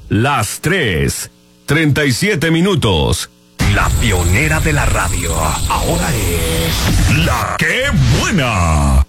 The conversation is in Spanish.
Las 3:37. La pionera de la radio. Ahora es La Qué Buena.